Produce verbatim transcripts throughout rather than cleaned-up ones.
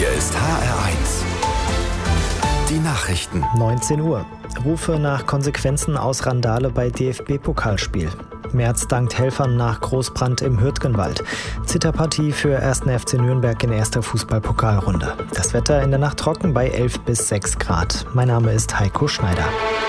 Hier ist H R eins. Die Nachrichten. neunzehn Uhr. Rufe nach Konsequenzen aus Randale bei D F B-Pokalspiel. Merz dankt Helfern nach Großbrand im Hürtgenwald. Zitterpartie für ersten F C Nürnberg in erster Fußball-Pokalrunde. Das Wetter in der Nacht trocken bei elf bis sechs Grad. Mein Name ist Heiko Schneider.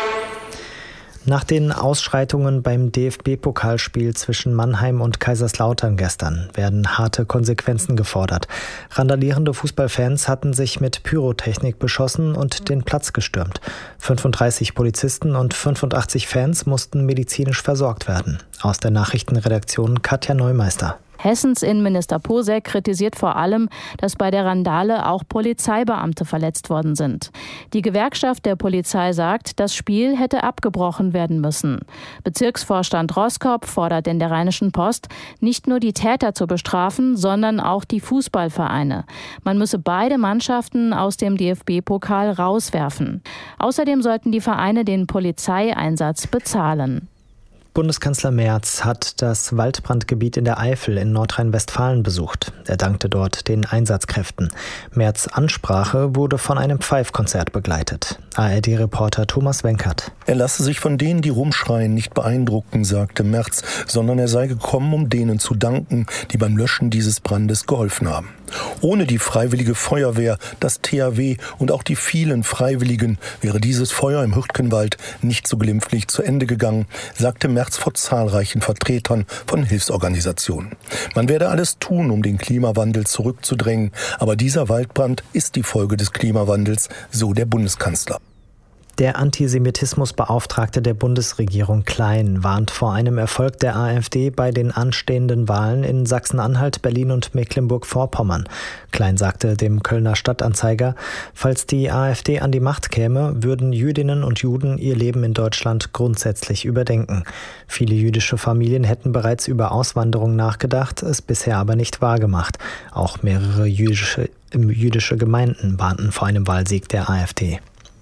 Nach den Ausschreitungen beim D F B-Pokalspiel zwischen Mannheim und Kaiserslautern gestern werden harte Konsequenzen gefordert. Randalierende Fußballfans hatten sich mit Pyrotechnik beschossen und den Platz gestürmt. fünfunddreißig Polizisten und fünfundachtzig Fans mussten medizinisch versorgt werden. Aus der Nachrichtenredaktion Katja Neumeister. Hessens Innenminister Posek kritisiert vor allem, dass bei der Randale auch Polizeibeamte verletzt worden sind. Die Gewerkschaft der Polizei sagt, das Spiel hätte abgebrochen werden müssen. Bezirksvorstand Roskop fordert in der Rheinischen Post, nicht nur die Täter zu bestrafen, sondern auch die Fußballvereine. Man müsse beide Mannschaften aus dem D F B-Pokal rauswerfen. Außerdem sollten die Vereine den Polizeieinsatz bezahlen. Bundeskanzler Merz hat das Waldbrandgebiet in der Eifel in Nordrhein-Westfalen besucht. Er dankte dort den Einsatzkräften. Merz' Ansprache wurde von einem Pfeifkonzert begleitet. A R D-Reporter Thomas Wenkert. Er lasse sich von denen, die rumschreien, nicht beeindrucken, sagte Merz, sondern er sei gekommen, um denen zu danken, die beim Löschen dieses Brandes geholfen haben. Ohne die Freiwillige Feuerwehr, das T H W und auch die vielen Freiwilligen wäre dieses Feuer im Hürtgenwald nicht so glimpflich zu Ende gegangen, sagte Merz vor zahlreichen Vertretern von Hilfsorganisationen. Man werde alles tun, um den Klimawandel zurückzudrängen, aber dieser Waldbrand ist die Folge des Klimawandels, so der Bundeskanzler. Der Antisemitismusbeauftragte der Bundesregierung Klein warnt vor einem Erfolg der AfD bei den anstehenden Wahlen in Sachsen-Anhalt, Berlin und Mecklenburg-Vorpommern. Klein sagte dem Kölner Stadtanzeiger, falls die AfD an die Macht käme, würden Jüdinnen und Juden ihr Leben in Deutschland grundsätzlich überdenken. Viele jüdische Familien hätten bereits über Auswanderung nachgedacht, es bisher aber nicht wahrgemacht. Auch mehrere jüdische, jüdische Gemeinden warnten vor einem Wahlsieg der AfD.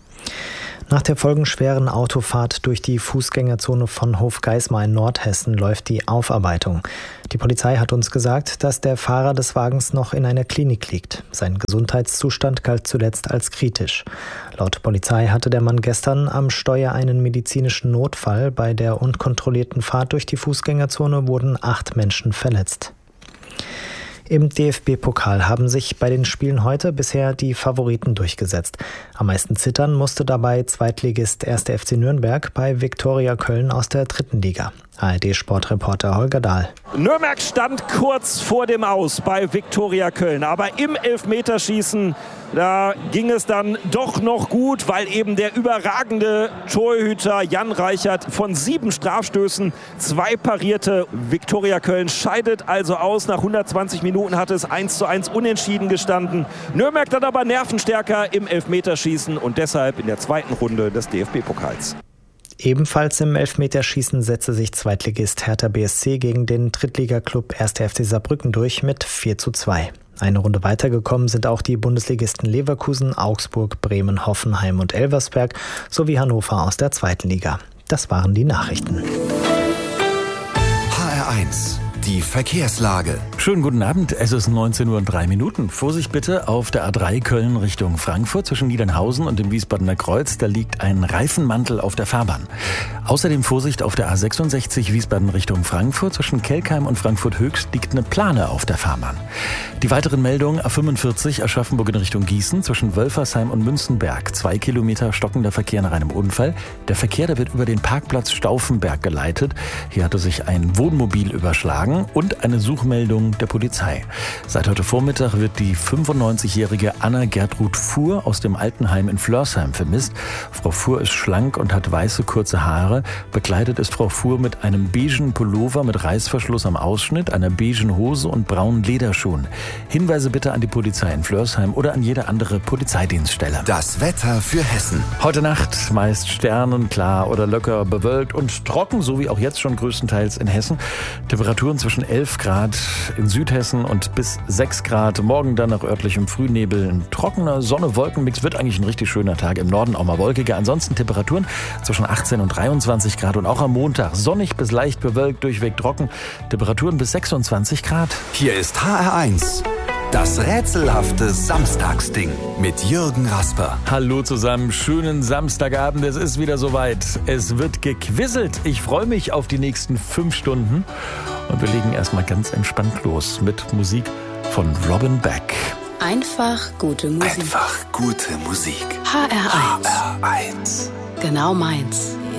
Nach der folgenschweren Autofahrt durch die Fußgängerzone von Hofgeismar in Nordhessen läuft die Aufarbeitung. Die Polizei hat uns gesagt, dass der Fahrer des Wagens noch in einer Klinik liegt. Sein Gesundheitszustand galt zuletzt als kritisch. Laut Polizei hatte der Mann gestern am Steuer einen medizinischen Notfall. Bei der unkontrollierten Fahrt durch die Fußgängerzone wurden acht Menschen verletzt. Im D F B-Pokal haben sich bei den Spielen heute bisher die Favoriten durchgesetzt. Am meisten zittern musste dabei Zweitligist erster F C Nürnberg bei Viktoria Köln aus der dritten Liga. A R D-Sportreporter Holger Dahl. Nürnberg stand kurz vor dem Aus bei Viktoria Köln, aber im Elfmeterschießen, da ging es dann doch noch gut, weil eben der überragende Torhüter Jan Reichert von sieben Strafstößen zwei parierte. Viktoria Köln scheidet also aus. Nach hundertzwanzig Minuten hatte es eins zu eins unentschieden gestanden. Nürnberg dann aber nervenstärker im Elfmeterschießen und deshalb in der zweiten Runde des D F B-Pokals. Ebenfalls im Elfmeterschießen setzte sich Zweitligist Hertha B S C gegen den Drittligaklub erster F C Saarbrücken durch mit vier zu zwei. Eine Runde weitergekommen sind auch die Bundesligisten Leverkusen, Augsburg, Bremen, Hoffenheim und Elversberg sowie Hannover aus der zweiten Liga. Das waren die Nachrichten. H R eins. Die Verkehrslage. Schönen guten Abend, es ist neunzehn Uhr und drei Minuten. Vorsicht bitte auf der A drei Köln Richtung Frankfurt zwischen Niedernhausen und dem Wiesbadener Kreuz. Da liegt ein Reifenmantel auf der Fahrbahn. Außerdem Vorsicht auf der A sechsundsechzig Wiesbaden Richtung Frankfurt. Zwischen Kelkheim und Frankfurt Höchst liegt eine Plane auf der Fahrbahn. Die weiteren Meldungen: A fünfundvierzig Aschaffenburg in Richtung Gießen zwischen Wölfersheim und Münzenberg. Zwei Kilometer stockender Verkehr nach einem Unfall. Der Verkehr, der wird über den Parkplatz Stauffenberg geleitet. Hier hatte sich ein Wohnmobil überschlagen. Und eine Suchmeldung der Polizei. Seit heute Vormittag wird die fünfundneunzigjährige Anna Gertrud Fuhr aus dem Altenheim in Flörsheim vermisst. Frau Fuhr ist schlank und hat weiße kurze Haare. Bekleidet ist Frau Fuhr mit einem beigen Pullover mit Reißverschluss am Ausschnitt, einer beigen Hose und braunen Lederschuhen. Hinweise bitte an die Polizei in Flörsheim oder an jede andere Polizeidienststelle. Das Wetter für Hessen. Heute Nacht meist sternenklar oder locker bewölkt und trocken, so wie auch jetzt schon größtenteils in Hessen. Temperaturen zwischen elf Grad in Südhessen und bis sechs Grad. Morgen dann nach örtlichem Frühnebel ein trockener Sonne-Wolkenmix. Wird eigentlich ein richtig schöner Tag. Im Norden auch mal wolkiger. Ansonsten Temperaturen zwischen achtzehn und dreiundzwanzig Grad. Und auch am Montag sonnig bis leicht bewölkt, durchweg trocken. Temperaturen bis sechsundzwanzig Grad. Hier ist H R eins. Das rätselhafte Samstagsding mit Jürgen Rasper. Hallo zusammen, schönen Samstagabend. Es ist wieder soweit. Es wird gequizzt. Ich freue mich auf die nächsten fünf Stunden. Und wir legen erstmal ganz entspannt los mit Musik von Robin Beck. Einfach gute Musik. Einfach gute Musik. H R eins. H R eins. Genau meins.